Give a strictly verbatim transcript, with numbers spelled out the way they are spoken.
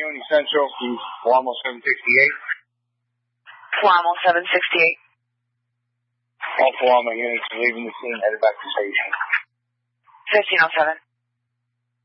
Union Central, Palermo seven sixty-eight. Palermo seven sixty-eight. All Palermo units are leaving the scene, headed back to station. fifteen oh seven.